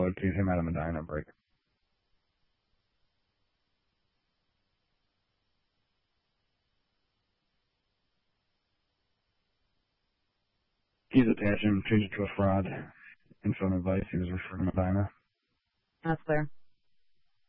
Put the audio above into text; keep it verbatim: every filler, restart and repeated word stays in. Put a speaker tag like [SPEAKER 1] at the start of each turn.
[SPEAKER 1] code. Please him out of Medina break. He's attaching, changed it to a fraud. Info and advice. He was referring to Medina.
[SPEAKER 2] That's clear.